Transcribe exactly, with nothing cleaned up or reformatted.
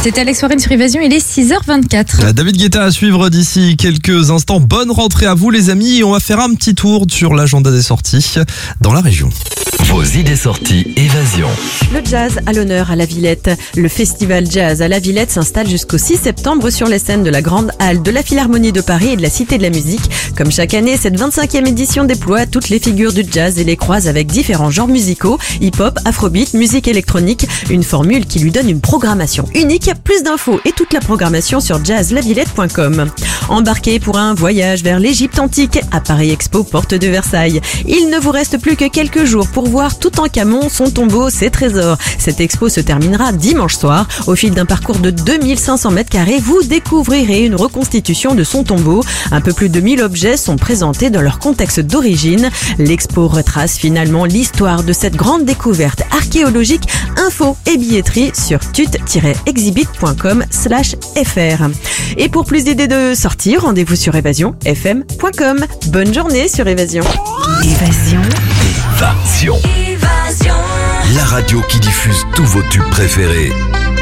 C'est Alex Warren sur Évasion, il est six heures vingt-quatre. David Guetta à suivre d'ici quelques instants. Bonne rentrée à vous les amis, et on va faire un petit tour sur l'agenda des sorties dans la région. Vos idées sorties Évasion. Le jazz à l'honneur à la Villette. Le festival jazz à la Villette s'installe jusqu'au six septembre sur les scènes de la Grande Halle, de la Philharmonie de Paris et de la Cité de la Musique. Comme chaque année, cette vingt-cinquième édition déploie toutes les figures du jazz et les croise avec différents genres musicaux, hip-hop, afrobeat, musique électronique. Une formule qui lui donne une programmation unique. Plus d'infos et toute la programmation sur jazz la villette point com. Embarquez pour un voyage vers l'Égypte antique à Paris Expo, porte de Versailles. Il ne vous reste plus que quelques jours pour voir Toutankhamon, son tombeau, ses trésors. Cette expo se terminera dimanche soir. Au fil d'un parcours de deux mille cinq cents mètres carrés, vous découvrirez une reconstitution de son tombeau. Un peu plus de mille objets sont présentés dans leur contexte d'origine. L'expo retrace finalement l'histoire de cette grande découverte archéologique. Infos et billetterie sur tut tiret exhibit point com slash f r. Et pour plus d'idées de sortie, rendez-vous sur évasion f m point com. Bonne journée sur Évasion. Évasion. Évasion. Évasion. La radio qui diffuse tous vos tubes préférés.